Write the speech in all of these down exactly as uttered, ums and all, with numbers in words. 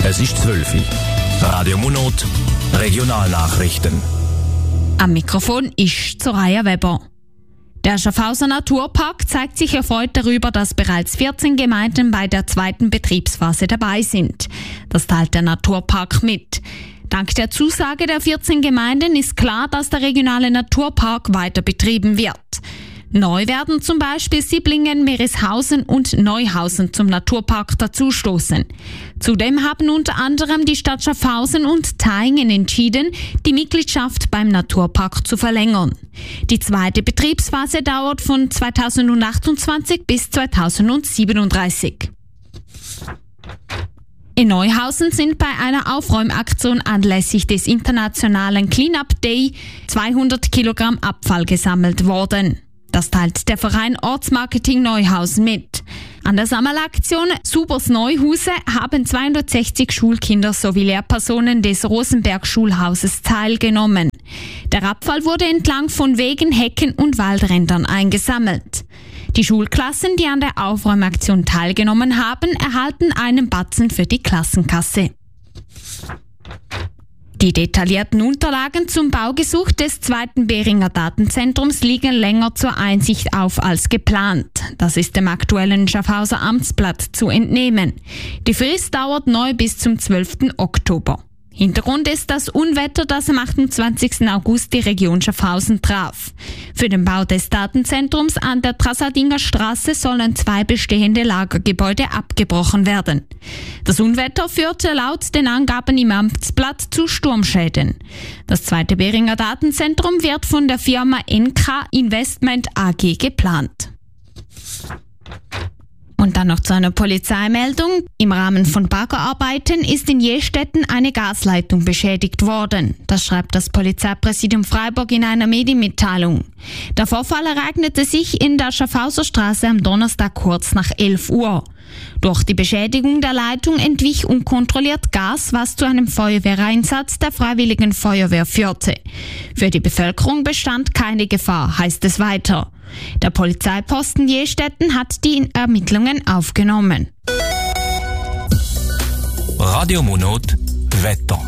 Es ist zwölf Uhr. Radio Monot, Regionalnachrichten. Am Mikrofon ist Soraya Weber. Der Schaffhauser Naturpark zeigt sich erfreut darüber, dass bereits vierzehn Gemeinden bei der zweiten Betriebsphase dabei sind. Das teilt der Naturpark mit. Dank der Zusage der vierzehn Gemeinden ist klar, dass der regionale Naturpark weiter betrieben wird. Neu werden zum Beispiel Sieblingen, Merishausen und Neuhausen zum Naturpark dazustoßen. Zudem haben unter anderem die Stadt Schaffhausen und Thaingen entschieden, die Mitgliedschaft beim Naturpark zu verlängern. Die zweite Betriebsphase dauert von zweitausendachtundzwanzig bis zweitausendsiebenunddreißig. In Neuhausen sind bei einer Aufräumaktion anlässlich des internationalen Cleanup Day zweihundert Kilogramm Abfall gesammelt worden. Das teilt der Verein Ortsmarketing Neuhausen mit. An der Sammelaktion Subers Neuhuse haben zweihundertsechzig Schulkinder sowie Lehrpersonen des Rosenberg-Schulhauses teilgenommen. Der Abfall wurde entlang von Wegen, Hecken und Waldrändern eingesammelt. Die Schulklassen, die an der Aufräumaktion teilgenommen haben, erhalten einen Batzen für die Klassenkasse. Die detaillierten Unterlagen zum Baugesuch des zweiten Behringer Datenzentrums liegen länger zur Einsicht auf als geplant. Das ist dem aktuellen Schaffhauser Amtsblatt zu entnehmen. Die Frist dauert neu bis zum zwölften Oktober. Hintergrund ist das Unwetter, das am achtundzwanzigsten August die Region Schaffhausen traf. Für den Bau des Datenzentrums an der Trasadinger Straße sollen zwei bestehende Lagergebäude abgebrochen werden. Das Unwetter führte laut den Angaben im Amtsblatt zu Sturmschäden. Das zweite Behringer Datenzentrum wird von der Firma N K Investment A G geplant. Und dann noch zu einer Polizeimeldung. Im Rahmen von Baggerarbeiten ist in Jestetten eine Gasleitung beschädigt worden. Das schreibt das Polizeipräsidium Freiburg in einer Medienmitteilung. Der Vorfall ereignete sich in der Schaffhauser Straße am Donnerstag kurz nach elf Uhr. Durch die Beschädigung der Leitung entwich unkontrolliert Gas, was zu einem Feuerwehreinsatz der Freiwilligen Feuerwehr führte. Für die Bevölkerung bestand keine Gefahr, heißt es weiter. Der Polizeiposten Jestetten hat die Ermittlungen aufgenommen. Radio Monot, Wetter.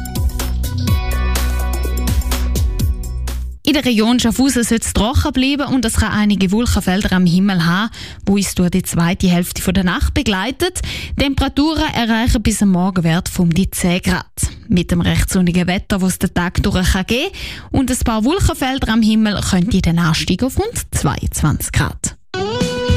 In der Region Schaffhausen soll es trocken bleiben und es kann einige Wolkenfelder am Himmel haben, wo uns durch die zweite Hälfte der Nacht begleitet. Temperaturen erreichen bis am Morgenwert von die zehn Grad. Mit dem recht sonnigen Wetter, das es den Tag durch kann geben und ein paar Wolkenfelder am Himmel, könnte der Anstieg auf rund zweiundzwanzig Grad.